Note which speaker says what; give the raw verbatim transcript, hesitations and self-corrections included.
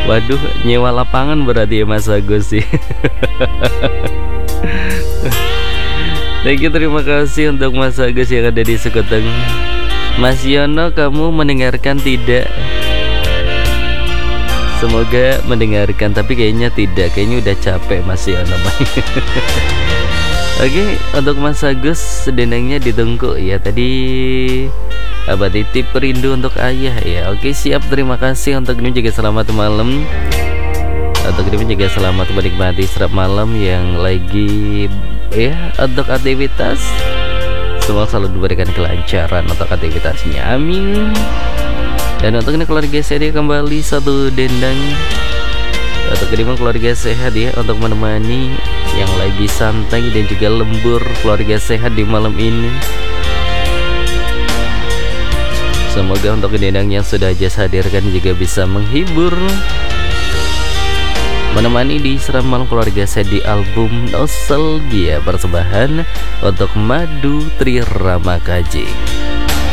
Speaker 1: Waduh, nyewa lapangan berarti ya Mas Agus sih. Thank you, terima kasih untuk Mas Agus yang ada di Sekuteng. Mas Yono, kamu mendengarkan tidak? Semoga mendengarkan, tapi kayaknya tidak. Kayaknya udah capek Mas Yono. Oke, untuk Mas Agus dendengnya ditunggu ya. Tadi Abah titip rindu untuk ayah ya. Oke, siap, terima kasih. Untuk ini juga selamat malam. Untuk ini juga selamat menikmati serap malam yang lagi ya untuk aktivitas. Semua selalu diberikan kelancaran untuk aktivitasnya, amin. Dan untuk ini keluarga saya kembali satu dendang. Untuk kedua keluarga sehat ya, untuk menemani yang lagi santai dan juga lembur, keluarga sehat di malam ini. Semoga untuk dendang yang sudah Jas hadirkan juga bisa menghibur, menemani di seram malam keluarga saya di album Nostalgia persembahan untuk Madu Trirama Kaji.